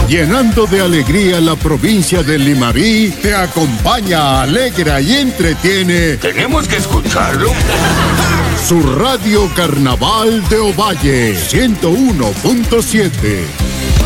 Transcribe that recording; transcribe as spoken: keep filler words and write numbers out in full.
Llenando de alegría la provincia de Limarí, te acompaña, alegra y entretiene. Tenemos que escucharlo. Su Radio Carnaval de Ovalle, ciento uno punto siete.